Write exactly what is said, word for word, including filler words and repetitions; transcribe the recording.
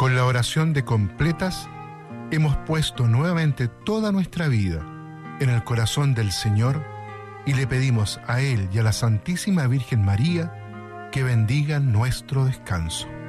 Con la oración de completas, hemos puesto nuevamente toda nuestra vida en el corazón del Señor y le pedimos a Él y a la Santísima Virgen María que bendigan nuestro descanso.